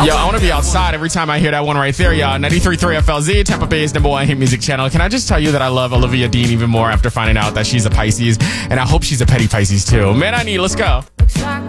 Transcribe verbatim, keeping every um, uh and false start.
Yo, I want to be outside every time I hear that one right there, y'all. ninety-three point three F L Z, Tampa Bay's number one hit music channel. Can I just tell you that I love Olivia Dean even more after finding out that she's a Pisces, and I hope she's a petty Pisces too. Man, I need, let's go. Looks like